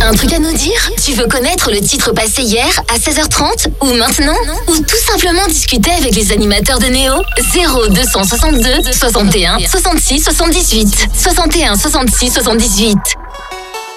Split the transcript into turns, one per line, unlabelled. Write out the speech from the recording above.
un truc à nous dire? Tu veux connaître le titre passé hier à 16h30 ou maintenant? Ou tout simplement discuter avec les animateurs de Néo? 0262 61 66 78 61 66 78.